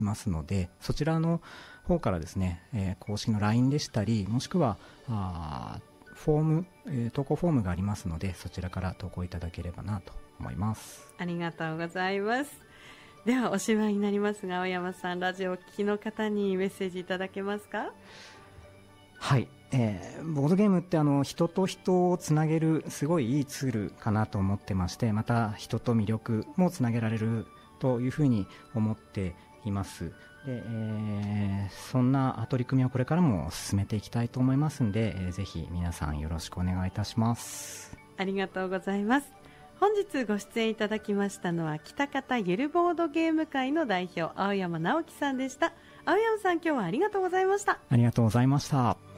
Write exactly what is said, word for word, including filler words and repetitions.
ますので、そちらの方からですね、えー、公式の ライン でしたり、もしくはあフォーム、えー、投稿フォームがありますので、そちらから投稿いただければなと思います。 ありがとうございます。ではおしまいになりますが、青山さん、ラジオを聴きの方にメッセージいただけますか？ はい、えー、ボードゲームってあの人と人をつなげるすごいいいツールかなと思ってまして、また人と魅力もつなげられるというふうに思っています。で、えー、そんな取り組みをこれからも進めていきたいと思いますので、えー、ぜひ皆さんよろしくお願いいたします。 ありがとうございます。本日ご出演いただきましたのは、北方ゆるボードゲーム会の代表、青山直樹さんでした。青山さん、今日はありがとうございました。 ありがとうございました。